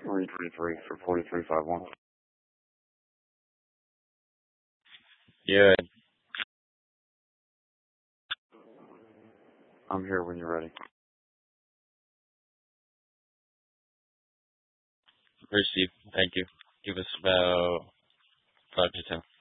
333 for 4351. Yeah, I'm here when you're ready. received. Thank you. Give us about 5 to 10.